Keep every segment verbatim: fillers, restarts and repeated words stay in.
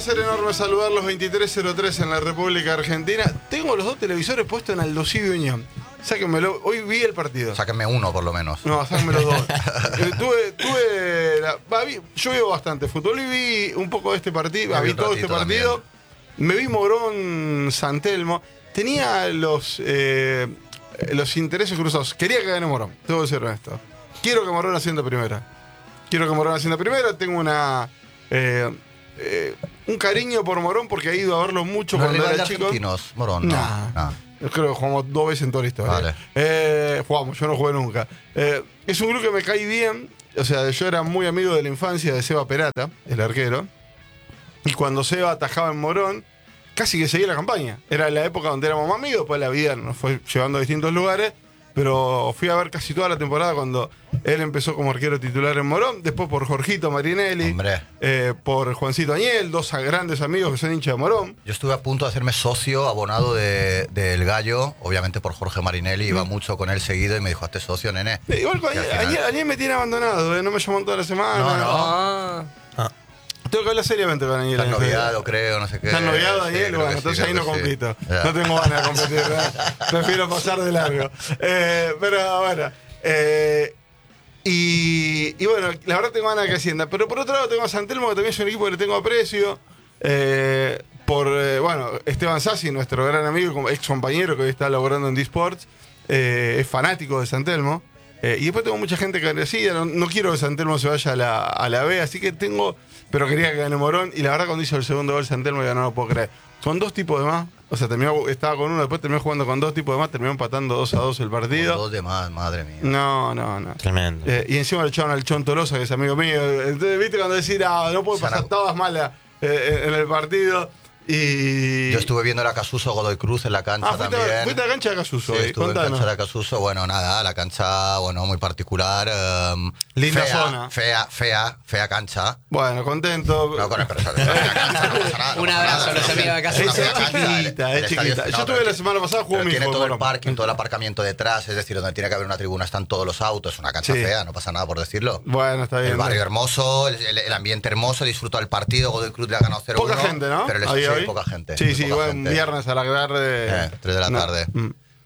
placer enorme saludarlos. Veintitrés cero tres en la República Argentina. Tengo los dos televisores puestos en Aldo Civi Unión. Sáquenmelo. Hoy vi el partido. Sáquenme uno, por lo menos. No, sáquenme los dos. eh, tuve, tuve la, va, vi, yo veo bastante fútbol y vi un poco de este partido. Vi todo este partido. También. Me vi Morón San Telmo. Tenía los, eh, los intereses cruzados. Quería que gane Morón. Tengo que ser honesto. Quiero que Morón ascienda primera. Quiero que Morón ascienda primera. Tengo una... Eh, eh, un cariño por Morón porque he ido a verlo mucho ¿No cuando rival era de chico. Argentinos, Morón? No. Nah. no. Yo creo que jugamos dos veces en toda la historia. Vale. Eh, jugamos, yo no jugué nunca. Eh, es un club que me cae bien. O sea, yo era muy amigo de la infancia de Seba Perata, el arquero. Y cuando Seba atajaba en Morón, casi que seguía la campaña. Era la época donde éramos más amigos, después la vida nos fue llevando a distintos lugares. Pero fui a ver casi toda la temporada cuando él empezó como arquero titular en Morón, después por Jorgito Marinelli, eh, por Juancito Añel, dos grandes amigos que son hinchas de Morón. Yo estuve a punto de hacerme socio, abonado del de, de Gallo, obviamente por Jorge Marinelli, iba mm. mucho con él seguido y me dijo, hazte socio, nene. Sí, igual con Añel, final... Añel, Añel me tiene abandonado, eh, no me llaman toda la semana. No, no. Ah. Ah. Tengo que hablar seriamente con Añel. Estás noviado, creo, no sé qué. ¿Estás noviado, Añel? Sí, bueno, entonces sí, ahí no compito. Sí. No tengo ganas de competir, ¿verdad? Prefiero pasar de largo. Eh, pero bueno. Eh, y, y bueno, la verdad tengo ganas de que ascienda. Pero por otro lado tengo a San Telmo, que también es un equipo que le tengo aprecio. Eh, por, eh, bueno, Esteban Sassi, nuestro gran amigo, ex compañero que hoy está laborando en D-Sports, eh, es fanático de San Telmo. Eh, y después tengo mucha gente que decía, no, no quiero que San Telmo se vaya a la, a la B, así que tengo... Pero quería que gane Morón, y la verdad cuando hizo el segundo gol San Telmo ya no lo puedo creer. Con dos tipos de más, o sea, terminó, estaba con uno, después terminó jugando con dos tipos de más, terminó empatando dos a dos el partido. Con dos de más, madre mía. No, no, no. Tremendo. Eh, y encima le echaron al Chon Tolosa, que es amigo mío. Entonces, viste, cuando decir, ah, no puedo pasar todas malas eh, en el partido. Y... Yo estuve viendo la Casuso Godoy Cruz en la cancha ah, fuiste también. A, fuiste a la cancha de Casuso. Sí, hoy. estuve Contanos. en la cancha de Casuso. Bueno, nada, la cancha, bueno, muy particular. Um, Linda fea, zona. Fea, fea, fea cancha. Bueno, contento. No, con el personal. Un abrazo a los amigos de casa. Es chiquita, es chiquita. Yo estuve la semana pasada, jugó mi hijo. Tiene todo el parking, todo el aparcamiento detrás, es decir, donde tiene que haber una tribuna están todos los autos. Es una cancha sí. fea, no pasa nada por decirlo. Bueno, está bien. El barrio hermoso, el, el, el ambiente hermoso, disfrutó del partido. Godoy Cruz le ha ganado cero uno. Poca gente, ¿no? Pero les sí, poca gente. Sí, sí, buen viernes a la tarde. Eh, tres de la no. tarde. Mm.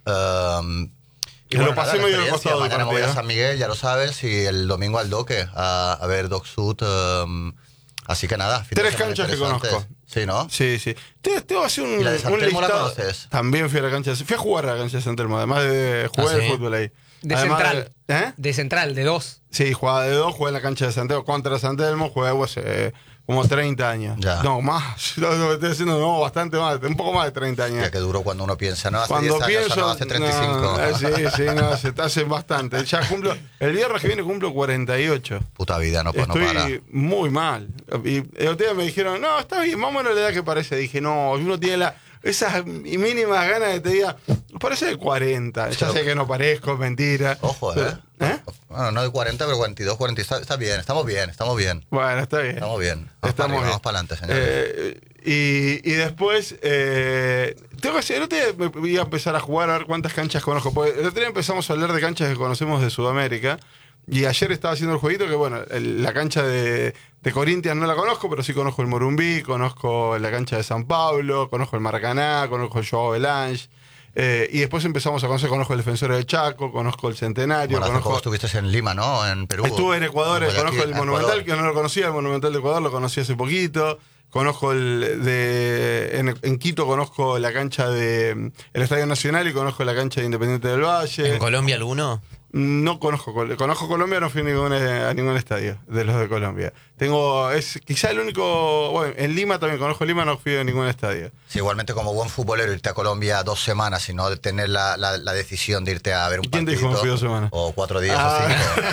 Um, y bueno, lo pasé medio del costado. Mañana me voy a San Miguel, ya lo sabes, y el domingo al Doque a, a ver Doc Sud. Um, así que nada. Tres canchas que conozco. Sí, ¿no? Sí, sí. Te, te voy a hacer un, ¿Y la de San un Telmo listado. la conoces? También fui a la cancha. Fui a jugar a la cancha de San Telmo, además de jugar ah, ¿sí? el fútbol ahí. De además central. De, ¿eh? De central, de dos. Sí, jugaba de dos, jugué en la cancha de San Telmo. Contra San Telmo jugué hace como treinta años. Ya. No, más. Lo que estoy diciendo, no, bastante más. Un poco más de treinta años. Ya que duro cuando uno piensa, ¿no? Hace cuando diez pienso, años, no, hace treinta y cinco. No, sí, sí, no, se te hace bastante. Ya cumplo, el viernes que viene cumplo cuarenta y ocho. Puta vida, no, pues, Estoy no para. muy mal. Y el otro día me dijeron, no, está bien, más o menos la edad que parece. Dije, no, uno tiene la... esas mínimas ganas de te diga, parece de cuarenta. Ya sé que no parezco, mentira. Ojo, pero, ¿eh? ¿eh? Bueno, no de cuarenta, pero cuarenta y dos, cuarenta. Está, está bien, estamos bien, estamos bien. Bueno, está bien. Estamos bien. Vamos estamos para arriba, bien. Vamos para adelante, señores. Eh, y, y después, eh, tengo que decir, el otro día me voy a empezar a jugar a ver cuántas canchas conozco. Porque el otro día empezamos a hablar de canchas que conocemos de Sudamérica. Y ayer estaba haciendo el jueguito que, bueno, el, la cancha de, de Corinthians no la conozco, pero sí conozco el Morumbí, conozco la cancha de San Pablo, conozco el Maracaná, conozco el Joao Belange. Eh, y después empezamos a conocer, conozco el Defensor del Chaco, conozco el Centenario. Bueno, conozco... estuviste en Lima, ¿no? En Perú. Estuve en Ecuador, Como conozco aquí, el Monumental, Ecuador. Que no lo conocía, el Monumental de Ecuador lo conocí hace poquito. Conozco el de en, en Quito conozco la cancha de el Estadio Nacional y conozco la cancha de Independiente del Valle. ¿En Colombia alguno? No conozco, conozco Colombia, no fui a ningún, a ningún estadio de los de Colombia. Tengo, es quizá el único, bueno, en Lima también conozco Lima, no fui a ningún estadio. Sí, igualmente como buen futbolero irte a Colombia dos semanas y no tener la, la, la decisión de irte a ver un ¿Quién partido. ¿Quién te dijo que fui dos semanas? O cuatro días ah. o cinco.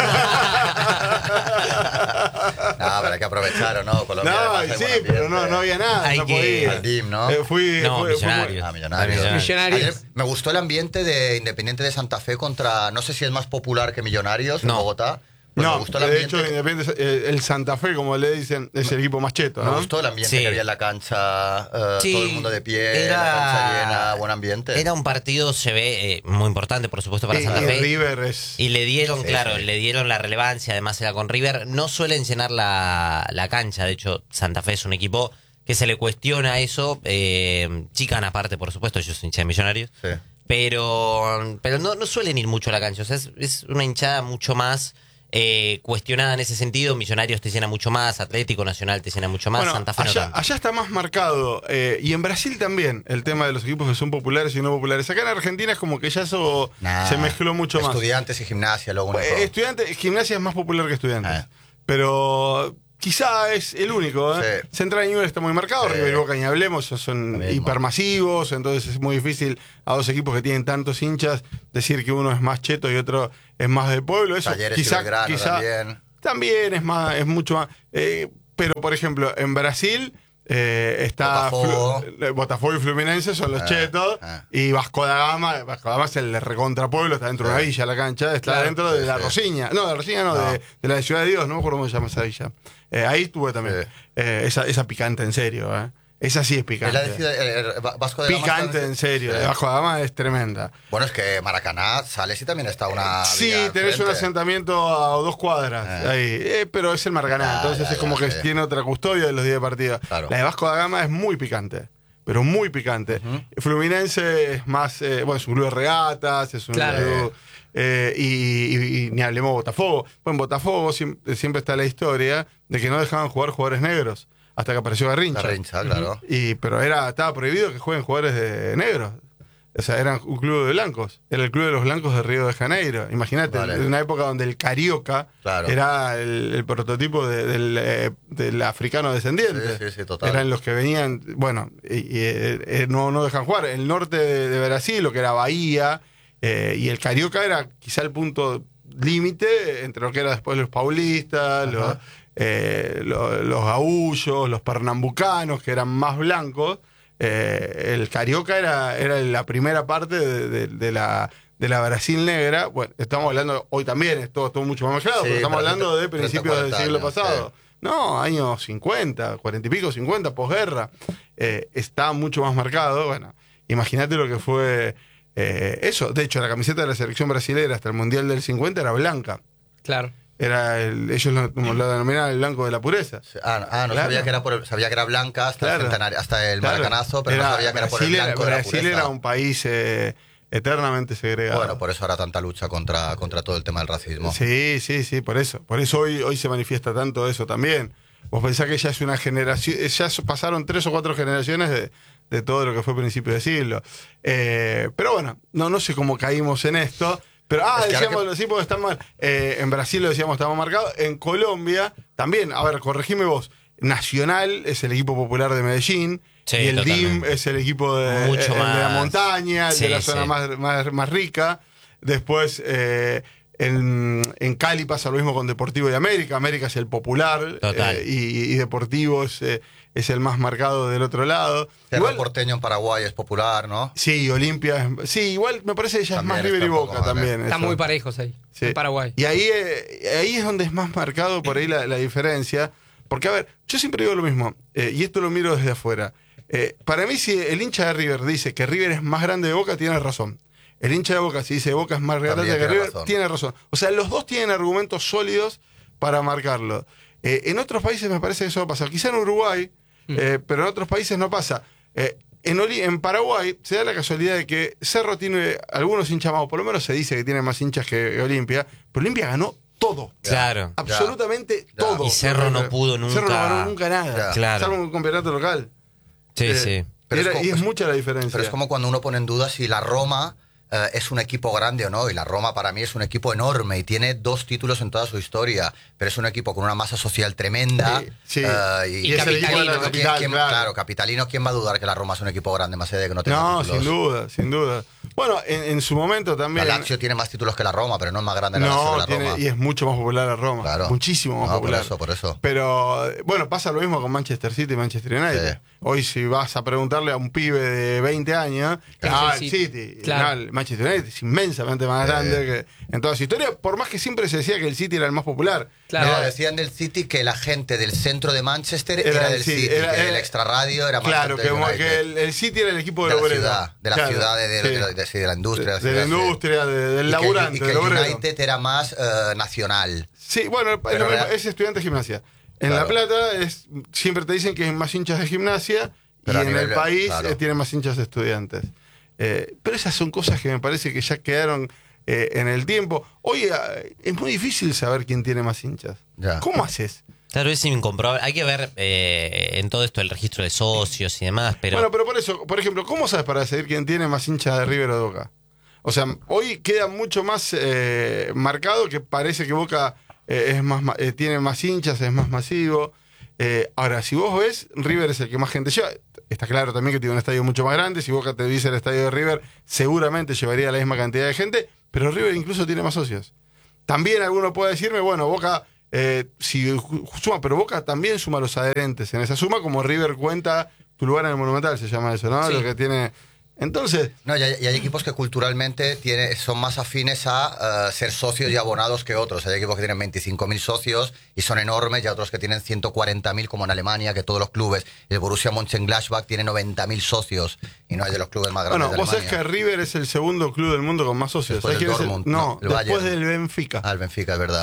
No, pero hay que aprovechar, ¿o no? Colombia no, sí, pero no, no había nada. Hay no que... podía ir. Al D I M, ¿no? Eh, fui, no, fui, millonarios. Fui, ah, millonarios. Millonarios. Ayer me gustó el ambiente de Independiente de Santa Fe contra, no sé si es más popular que Millonarios no. en Bogotá. Pues no, me gustó el de ambiente. hecho, Independiente, eh, el Santa Fe, como le dicen, es el equipo más cheto, ¿no? Me gustó el ambiente sí. que había en la cancha, uh, sí. todo el mundo de pie, era... la cancha llena, buen ambiente. Era un partido, se ve, eh, muy importante, por supuesto, para y, Santa y Fe. River es... Y le dieron, sí, claro, sí. le dieron la relevancia, además era con River. No suelen llenar la, la cancha, de hecho, Santa Fe es un equipo que se le cuestiona eso. Eh, Chican aparte, por supuesto, ellos son hinchas de Millonarios. Sí. Pero, pero no, no suelen ir mucho a la cancha. O sea, es, es una hinchada mucho más eh, cuestionada en ese sentido. Millonarios te llena mucho más, Atlético Nacional te llena mucho más, Bueno, Santa Fe no allá, tanto. allá está más marcado. eh, y en Brasil también, el tema de los equipos que son populares y no populares. Acá en Argentina es como que ya eso Nah, se mezcló mucho más. Estudiantes y Gimnasia, luego uno Eh, solo. Estudiantes, Gimnasia es más popular que Estudiantes. Ah. Pero quizá es el único. ¿eh? Sí. Central y Newell's está muy marcado. Sí. River y Boca ni hablemos, son Lo mismo. hipermasivos. Entonces es muy difícil a dos equipos que tienen tantos hinchas decir que uno es más cheto y otro es más de pueblo. Eso Talleres y quizá, Belgrano quizá también. también es más, es mucho más. eh, pero por ejemplo, en Brasil eh, está Botafogo. Flu- Botafogo y Fluminense son los Ah, chetos. ah. Y Vasco da Gama, Vasco da Gama es el de recontrapueblo, está dentro de una villa la cancha, está Claro. dentro de Sí, la sí. Rosiña. No, de la Rosiña no, No. De, de la de Ciudad de Dios, no me acuerdo cómo se llama esa villa. Eh, ahí estuve también. Sí. Eh, esa, esa picante en serio, ¿eh? Esa sí es Es picante. la decida- el- el Vasco de Gama Picante está- en serio, Sí. de Vasco da Gama es tremenda. Bueno, es que Maracaná, sales y también está una. Sí, villa tenés un enfrente. asentamiento a dos cuadras Ah. ahí, eh, pero es el Maracaná, Ya, entonces ya, es como ya, que sí. tiene otra custodia de los días de partido. Claro. La de Vasco da Gama es muy picante, pero muy picante. Fluminense es más, eh, bueno, es un club de regatas, es un Claro. club, eh, y, y- y ni hablemos de Botafogo. Bueno, en Botafogo siempre, siempre está la historia de que no dejaban jugar jugadores negros hasta que apareció Garrincha. Garrincha, claro. Y, pero era, estaba prohibido que jueguen jugadores de negros. O sea, eran un club de blancos. Era el club de los blancos de Río de Janeiro. Imagínate, Vale. en una época donde el carioca Claro. era el, el prototipo de- del, eh, del africano descendiente. Sí, sí, sí, total. Eran los que venían, bueno, y, y, eh, eh, no, no dejan jugar. El norte de, de Brasil, lo que era Bahía, eh, y el carioca era quizá el punto límite entre lo que era después los paulistas, los, eh, lo- los gaullos, los pernambucanos, que eran más blancos. Eh, el carioca era, era la primera parte de, de- de la, de la Brasil negra. Bueno, estamos hablando, hoy también es todo, todo mucho más mezclado, Sí, pero estamos pero hablando de treinta, principios del cuarenta siglo años, pasado. sí. No, años cincuenta, cuarenta y pico, cincuenta, posguerra. Eh, está mucho más marcado. Bueno, imagínate lo que fue eh, eso. De hecho, la camiseta de la selección brasilera hasta el Mundial del cincuenta era blanca. Claro. Era el- ellos lo, como lo denominaban el blanco de la pureza. Sí. Ah, ah, no Claro. sabía que era por el- sabía que era blanca hasta Claro. el centenario, hasta el Claro. maracanazo, pero Era- no sabía que era por el Brasil era- blanco de la Brasil pureza. era un país eh, eternamente segregado. Bueno, por eso ahora tanta lucha contra, contra todo el tema del racismo. Sí, sí, sí, por eso. Por eso hoy, hoy se manifiesta tanto eso también. Vos pensás que ya es una generación, ya pasaron tres o cuatro generaciones de, de todo lo que fue principio de siglo. Eh, pero bueno, no, no sé cómo caímos en esto. Pero, ah, Es que ahora decíamos, que- lo decimos que están mal. Eh, en Brasil lo decíamos, estamos marcados. En Colombia también, a ver, corregime vos. Nacional es el equipo popular de Medellín. Sí, y el D I M totalmente. es el equipo de, Mucho el de la más. montaña, el Sí, de la zona sí. más, más, más rica. Después, eh, en, en Cali pasa lo mismo con Deportivo de América. América es el popular. Total. eh, y, y Deportivo es, eh, es el más marcado del otro lado. Cerro Igual, Porteño en Paraguay es popular, ¿no? sí, Olimpia. es- Sí, igual me parece que ya También es más River está y un poco Boca mal, también. eh. Están eso. muy parejos ahí. Sí. En Paraguay. Y ahí, eh, ahí es donde es más marcado por ahí la, la diferencia. Porque, a ver, yo siempre digo lo mismo, eh, y esto lo miro desde afuera. Eh, para mí, si el hincha de River dice que River es más grande de Boca, tiene razón. El hincha de Boca, si dice Boca es más grande También que tiene River, razón. tiene razón. O sea, los dos tienen argumentos sólidos para marcarlo. Eh, en otros países me parece que eso no pasa. Quizá en Uruguay, eh, pero en otros países no pasa. Eh, en, Oli- en Paraguay se da la casualidad de que Cerro tiene algunos hinchas más, o por lo menos se dice que tiene más hinchas que Olimpia, pero Olimpia ganó todo. Claro. Absolutamente Ya. todo. Y Cerro no pudo Cerro no nunca. ganó nunca nada. Ya. Claro. Salvo un campeonato local. Sí, Eh, sí. Pero y, es era- como- y es es- mucha la diferencia. Pero es como cuando uno pone en duda si la Roma eh, es un equipo grande o no. Y la Roma para mí es un equipo enorme y tiene dos títulos en toda su historia. Pero es un equipo con una masa social tremenda. Sí, sí. eh, Y Y es el equipo de la capitalino. ¿quién- capital, quién- claro. claro, capitalino, ¿quién va a dudar que la Roma es un equipo grande más allá de que no tenga No, títulos? sin duda, sin duda. Bueno, en, en su momento La también. Lazio tiene más títulos que la Roma, pero no es más grande la Lazio que No, la tiene- Roma. y es mucho más popular la Roma. Claro. Muchísimo más No, popular. por eso, por eso. Pero bueno, pasa lo mismo con Manchester City y Manchester United. Sí. Hoy si vas a preguntarle a un pibe de veinte años, ¿Qué es ah, el el City? City, Claro. no, el Manchester United es inmensamente más Sí. grande que en toda su historia, por más que siempre se decía que el City era el más popular. Claro. No, Era- decían del City que la gente del centro de Manchester Era era, del del City, City, era- que era- el extrarradio era Claro, que, Manchester como United. que el, el City era el equipo de del la obrero. ciudad, de la Claro, ciudad, de, de- sí. de la- de- sí, de la industria. de, de la sí. industria, de- del Y que- laburante, y que del el obrero. United era más eh, nacional. Sí, bueno, es, Pero lo mismo, real- es estudiante de gimnasia. En Claro. La Plata es, siempre te dicen que hay más hinchas de Gimnasia Pero a y en nivel el de- país claro. eh, tienen más hinchas de Estudiantes. Eh, pero esas son cosas que me parece que ya quedaron eh, en el tiempo. Hoy eh, es muy difícil saber quién tiene más hinchas. Ya. ¿Cómo haces? Claro, es incomprobable. Hay que ver eh, en todo esto el registro de socios y demás, pero... Bueno, pero por eso, por ejemplo, ¿cómo sabes para decidir quién tiene más hinchas de River o de Boca? O sea, hoy queda mucho más eh, marcado que parece que Boca eh, es más, ma- eh, tiene más hinchas, es más masivo. Eh, ahora, si vos ves, River es el que más gente lleva. Está claro también que tiene un estadio mucho más grande. Si Boca te dice el estadio de River, seguramente llevaría la misma cantidad de gente, pero River incluso tiene más socios. También alguno puede decirme, bueno, Boca eh, si ju- suma, pero Boca también suma los adherentes en esa suma, como River cuenta tu lugar en el Monumental, se llama eso, ¿no? Sí. Lo que tiene. Entonces, No, y hay, y hay equipos que culturalmente tiene, son más afines a eh, ser socios y abonados que otros. Hay equipos que tienen veinticinco mil socios y son enormes, y hay otros que tienen ciento cuarenta mil, como en Alemania, que todos los clubes. El Borussia Mönchengladbach tiene noventa mil socios y no es de los clubes más grandes bueno, de vos sabés Alemania. que River es el segundo club del mundo con más socios. Después ¿Sabés del quién es el- Dortmund, no, no, el después Bayern. del Benfica. Ah, el Benfica, es verdad.